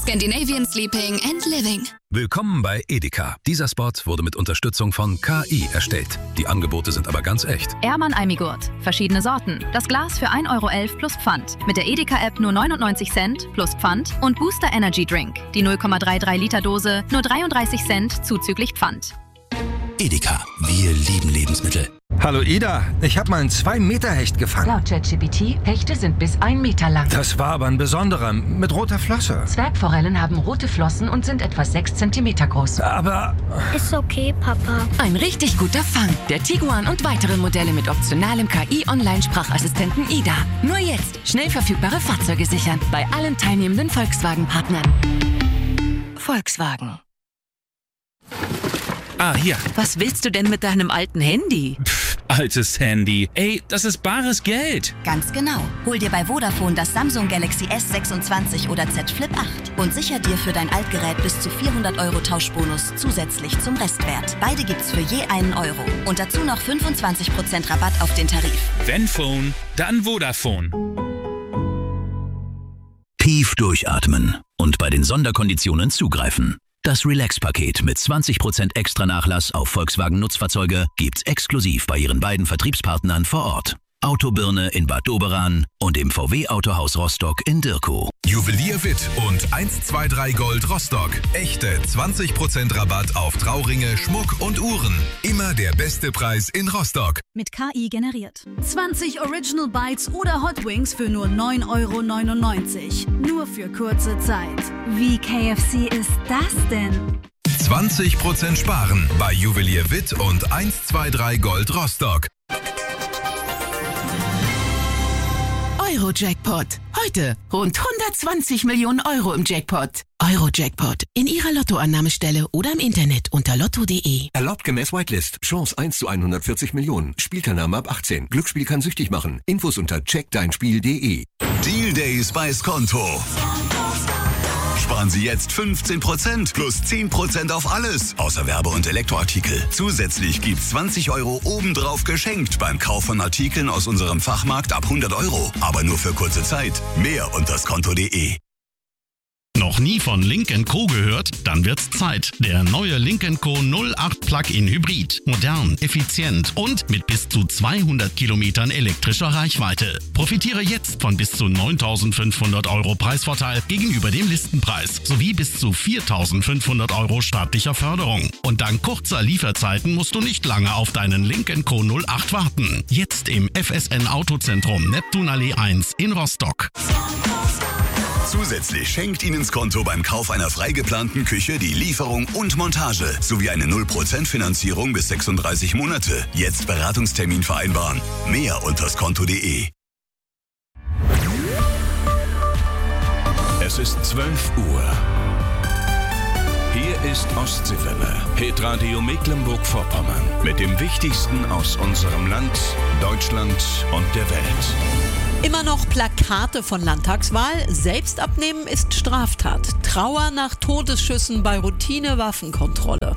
Scandinavian Sleeping and Living. Willkommen bei Edeka. Dieser Spot wurde mit Unterstützung von KI erstellt. Die Angebote sind aber ganz echt. Ehrmann Almigurt. Verschiedene Sorten. Das Glas für 1,11 € plus Pfand. Mit der Edeka-App nur 99 Cent plus Pfand. Und Booster Energy Drink. Die 0,33 Liter Dose nur 33 Cent zuzüglich Pfand. Edeka. Wir lieben Lebensmittel. Hallo Ida, ich habe mal einen 2-Meter-Hecht gefangen. Laut ChatGPT, Hechte sind bis 1 Meter lang. Das war aber ein besonderer, mit roter Flosse. Zwergforellen haben rote Flossen und sind etwa 6 Zentimeter groß. Aber... Ist okay, Papa. Ein richtig guter Fang. Der Tiguan und weitere Modelle mit optionalem KI-Online-Sprachassistenten Ida. Nur jetzt schnell verfügbare Fahrzeuge sichern. Bei allen teilnehmenden Volkswagen-Partnern. Volkswagen. Ah, hier. Was willst du denn mit deinem alten Handy? Altes Handy. Ey, das ist bares Geld. Ganz genau. Hol dir bei Vodafone das Samsung Galaxy S26 oder Z Flip 8 und sicher dir für dein Altgerät bis zu 400 € Tauschbonus zusätzlich zum Restwert. Beide gibt's für je €1. Und dazu noch 25% Rabatt auf den Tarif. Wenn Phone, dann Vodafone. Tief durchatmen und bei den Sonderkonditionen zugreifen. Das Relax-Paket mit 20% extra Nachlass auf Volkswagen-Nutzfahrzeuge gibt's exklusiv bei Ihren beiden Vertriebspartnern vor Ort. Autobirne in Bad Doberan und im VW-Autohaus Rostock in Dirkow. Juwelier Witt und 123 Gold Rostock. Echte 20% Rabatt auf Trauringe, Schmuck und Uhren. Immer der beste Preis in Rostock. Mit KI generiert. 20 Original Bites oder Hot Wings für nur 9,99 €. Nur für kurze Zeit. Wie KFC ist das denn? 20% sparen bei Juwelier Witt und 123 Gold Rostock. Euro-Jackpot. Heute rund 120 Millionen € im Jackpot. Euro-Jackpot. In Ihrer Lottoannahmestelle oder im Internet unter lotto.de. Erlaubt gemäß Whitelist. Chance 1 zu 140 Millionen. Spielteilnahme ab 18. Glücksspiel kann süchtig machen. Infos unter checkdeinspiel.de. Deal Days bei Skonto. Sparen Sie jetzt 15% plus 10% auf alles, außer Werbe- und Elektroartikel. Zusätzlich gibt's 20 € obendrauf geschenkt beim Kauf von Artikeln aus unserem Fachmarkt ab 100 €. Aber nur für kurze Zeit. Mehr unter skonto.de. Noch nie von Lynk & Co. gehört? Dann wird's Zeit. Der neue Lynk & Co. 08 Plug-in Hybrid. Modern, effizient und mit bis zu 200 Kilometern elektrischer Reichweite. Profitiere jetzt von bis zu 9.500 € Preisvorteil gegenüber dem Listenpreis sowie bis zu 4.500 € staatlicher Förderung. Und dank kurzer Lieferzeiten musst du nicht lange auf deinen Lynk & Co. 08 warten. Jetzt im FSN Autozentrum Neptunallee 1 in Rostock. Zusätzlich schenkt Ihnen Skonto beim Kauf einer frei geplanten Küche die Lieferung und Montage sowie eine 0% Finanzierung bis 36 Monate. Jetzt Beratungstermin vereinbaren. Mehr unter skonto.de. Es ist 12 Uhr. Hier ist Ostseewelle, Hitradio Mecklenburg-Vorpommern. Mit dem Wichtigsten aus unserem Land, Deutschland und der Welt. Immer noch Plakate von Landtagswahl. Selbst abnehmen ist Straftat. Trauer nach Todesschüssen bei Routine-Waffenkontrolle.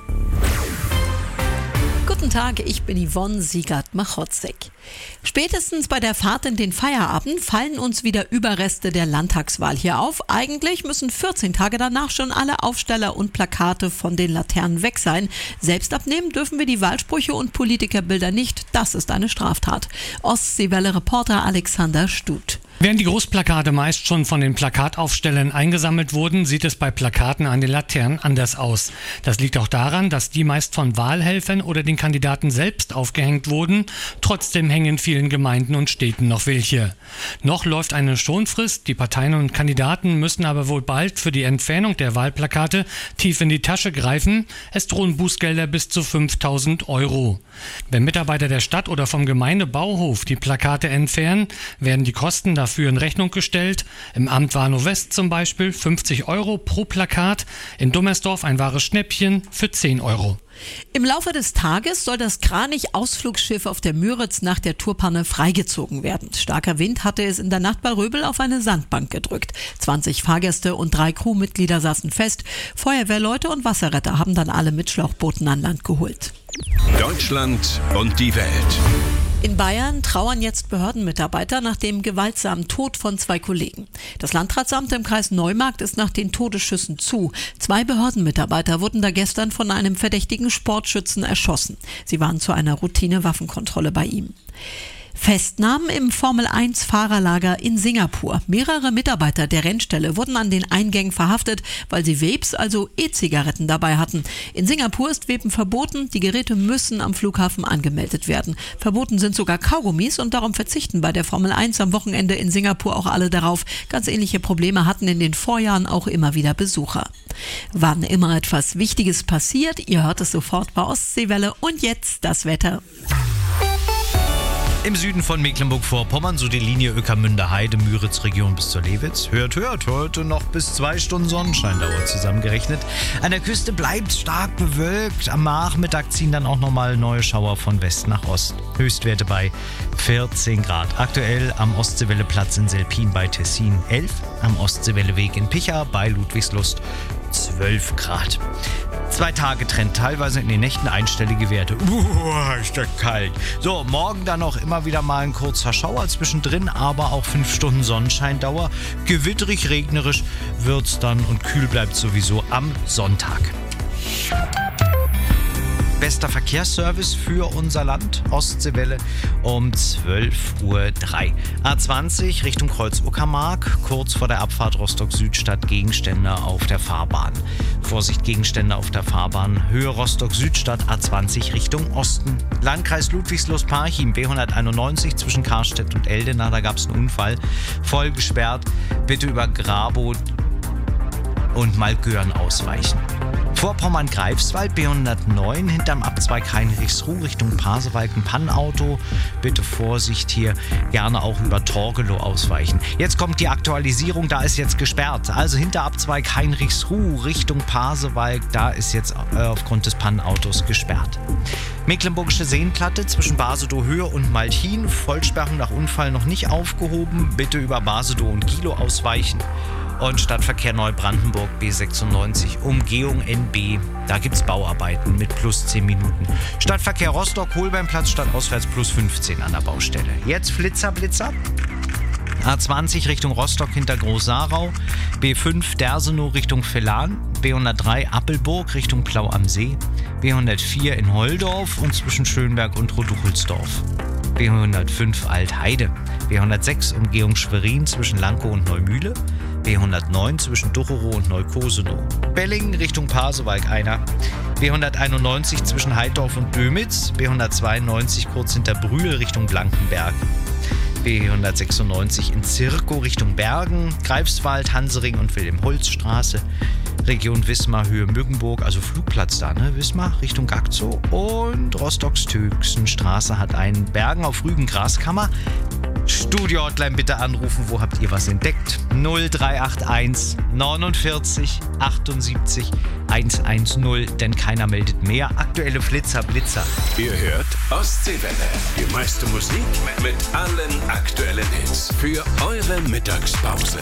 Guten Tag, ich bin Yvonne Siegert-Machotzek. Spätestens bei der Fahrt in den Feierabend fallen uns wieder Überreste der Landtagswahl hier auf. Eigentlich müssen 14 Tage danach schon alle Aufsteller und Plakate von den Laternen weg sein. Selbst abnehmen dürfen wir die Wahlsprüche und Politikerbilder nicht. Das ist eine Straftat. Ostseewelle-Reporter Alexander Stuth. Während die Großplakate meist schon von den Plakataufstellern eingesammelt wurden, sieht es bei Plakaten an den Laternen anders aus. Das liegt auch daran, dass die meist von Wahlhelfern oder den Kandidaten selbst aufgehängt wurden. Trotzdem hängen in vielen Gemeinden und Städten noch welche. Noch läuft eine Schonfrist, die Parteien und Kandidaten müssen aber wohl bald für die Entfernung der Wahlplakate tief in die Tasche greifen. Es drohen Bußgelder bis zu 5.000 €. Wenn Mitarbeiter der Stadt oder vom Gemeindebauhof die Plakate entfernen, werden die Kosten dafür in Rechnung gestellt. Im Amt Warnow West zum Beispiel 50 € pro Plakat, in Dummersdorf ein wahres Schnäppchen für 10 €. Im Laufe des Tages soll das Kranich-Ausflugsschiff auf der Müritz nach der Tourpanne freigezogen werden. Starker Wind hatte es in der Nacht bei Röbel auf eine Sandbank gedrückt. 20 Fahrgäste und 3 Crewmitglieder saßen fest. Feuerwehrleute und Wasserretter haben dann alle mit Schlauchbooten an Land geholt. Deutschland und die Welt. In Bayern trauern jetzt Behördenmitarbeiter nach dem gewaltsamen Tod von 2 Kollegen. Das Landratsamt im Kreis Neumarkt ist nach den Todesschüssen zu. 2 Behördenmitarbeiter wurden da gestern von einem verdächtigen Sportschützen erschossen. Sie waren zu einer Routine-Waffenkontrolle bei ihm. Festnahmen im Formel-1-Fahrerlager in Singapur. Mehrere Mitarbeiter der Rennstelle wurden an den Eingängen verhaftet, weil sie Vapes, also E-Zigaretten, dabei hatten. In Singapur ist Vapen verboten, die Geräte müssen am Flughafen angemeldet werden. Verboten sind sogar Kaugummis und darum verzichten bei der Formel 1 am Wochenende in Singapur auch alle darauf. Ganz ähnliche Probleme hatten in den Vorjahren auch immer wieder Besucher. Wann immer etwas Wichtiges passiert, ihr hört es sofort bei Ostseewelle. Und jetzt das Wetter. Im Süden von Mecklenburg-Vorpommern, so die Linie Ueckermünde-Heide, Müritz-Region bis zur Lewitz. Hört, heute noch bis 2 Stunden Sonnenscheindauer zusammengerechnet. An der Küste bleibt stark bewölkt. Am Nachmittag ziehen dann auch nochmal neue Schauer von West nach Ost. Höchstwerte bei 14 Grad. Aktuell am Ostseewelleplatz in Selpin bei Tessin 11. Am Ostseewelleweg in Picha bei Ludwigslust 12 Grad. 2 Tage Trend, teilweise in den Nächten einstellige Werte. Ist das kalt. So, morgen dann auch immer wieder mal ein kurzer Schauer zwischendrin, aber auch 5 Stunden Sonnenscheindauer. Gewitterig, regnerisch wird's dann und kühl bleibt sowieso am Sonntag. Bester Verkehrsservice für unser Land, Ostseewelle um 12:03 Uhr. A20 Richtung Kreuz-Uckermark, kurz vor der Abfahrt Rostock-Südstadt, Gegenstände auf der Fahrbahn. Vorsicht, Gegenstände auf der Fahrbahn, Höhe Rostock-Südstadt, A20 Richtung Osten. Landkreis Ludwigslust-Parchim, B191 zwischen Karstedt und Eldena, da gab es einen Unfall. Voll gesperrt, bitte über Grabow und Malkören ausweichen. Vorpommern-Greifswald, B109, hinterm Abzweig Heinrichsruh Richtung Pasewalk, ein Pannauto. Bitte Vorsicht hier, gerne auch über Torgelow ausweichen. Jetzt kommt die Aktualisierung, da ist jetzt gesperrt. Also hinter Abzweig Heinrichsruh Richtung Pasewalk, da ist jetzt aufgrund des Pannautos gesperrt. Mecklenburgische Seenplatte zwischen Basedow-Höhe und Malchin, Vollsperrung nach Unfall noch nicht aufgehoben. Bitte über Basedow und Gilow ausweichen. Und Stadtverkehr Neubrandenburg B96, Umgehung NB, da gibt's Bauarbeiten mit plus 10 Minuten. Stadtverkehr Rostock, Holbeinplatz stadtauswärts plus 15 an der Baustelle. Jetzt Blitzer. A20 Richtung Rostock hinter Groß-Sarau, B5 Dersenow Richtung Vellan, B103 Appelburg Richtung Plau am See, B104 in Holdorf und zwischen Schönberg und Roduchelsdorf. B105 Altheide, B106 Umgehung Schwerin zwischen Lankow und Neumühle, B109 zwischen Ducherow und Neukosenow, Bellingen Richtung Pasewalk einer, B191 zwischen Heidorf und Dömitz, B192 kurz hinter Brühl Richtung Blankenberg, B196 in Zirkow Richtung Bergen, Greifswald, Hansering und Wilhelm-Holz-Straße, Region Wismar, Höhe Müggenburg, also Flugplatz da, ne? Wismar Richtung Gagzow und Rostocks-Töxenstraße hat einen, Bergen auf Rügen Graskammer. Studio-Hotline bitte anrufen, wo habt ihr was entdeckt? 0381 49 78 110, denn keiner meldet mehr. Aktuelle Blitzer. Ihr hört Ostseewelle, die meiste Musik mit allen aktuellen Hits für eure Mittagspause.